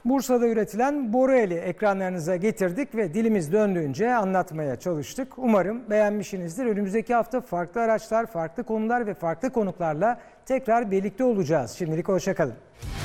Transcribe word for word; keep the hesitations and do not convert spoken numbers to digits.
Bursa'da üretilen Borueli ekranlarınıza getirdik ve dilimiz döndüğünce anlatmaya çalıştık. Umarım beğenmişsinizdir. Önümüzdeki hafta farklı araçlar, farklı konular ve farklı konuklarla tekrar birlikte olacağız. Şimdilik hoşça kalın.